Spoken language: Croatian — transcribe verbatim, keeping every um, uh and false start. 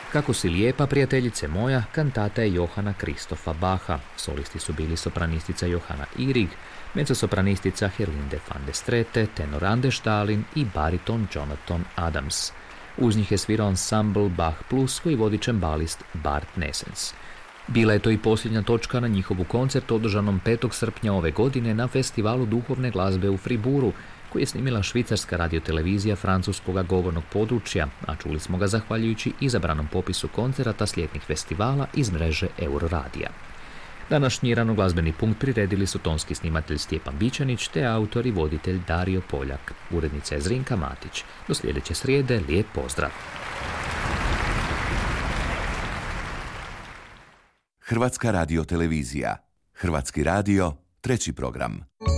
Kako si lijepa, prijateljice moja, kantata je Johana Kristofa Bacha. Solisti su bili sopranistica Johanna Ihrig, mezzosopranistica Herlinde van der Strete, tenor Anders Stalin i bariton Jonathan Adams. Uz njih je svirao ansambl Bach Plus koji vodi čembalist Bart Nessens. Bila je to i posljednja točka na njihovu koncert održanom petog srpnja ove godine na festivalu duhovne glazbe u Friburu, koji je snimila švicarska radiotelevizija francuskoga govornog područja, a čuli smo ga zahvaljujući izabranom popisu koncerata s ljetnih festivala iz mreže Euroradija. Današnji ranoglazbeni punkt priredili su tonski snimatelj Stjepan Bičanić te autor i voditelj Dario Poljak. Urednica je Zrinka Matić. Do sljedeće srijede, lijep pozdrav. Hrvatska radiotelevizija. Hrvatski radio, treći program.